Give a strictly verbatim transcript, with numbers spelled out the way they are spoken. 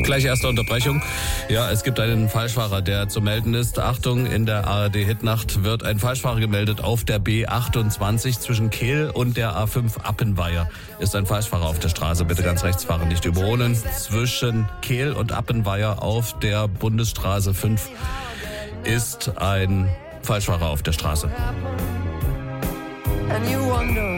Gleich erste Unterbrechung. Ja, es gibt einen Falschfahrer, der zu melden ist. Achtung, in der A R D-Hitnacht wird ein Falschfahrer gemeldet auf der B achtundzwanzig zwischen Kehl und der A fünf Appenweier. Ist ein Falschfahrer auf der Straße. Bitte ganz rechts fahren, nicht überholen. Zwischen Kehl und Appenweier auf der Bundesstraße fünf ist ein Falschfahrer auf der Straße. And you wonder